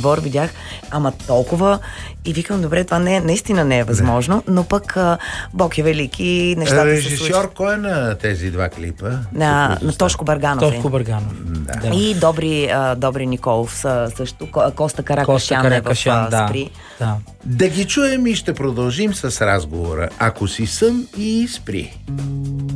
двор, видях, ама толкова и викам, добре, това наистина не е възможно, но пък Бог е велик и нещата се случват. Режисьор кой е на тези два клипа? На Тошко Барганов. Тошко Барганов. Да. И Добри Николов също. Коста Каракашян е в Спри. Да ги чуем и ще продължим с разговора. Ако си сън и спри.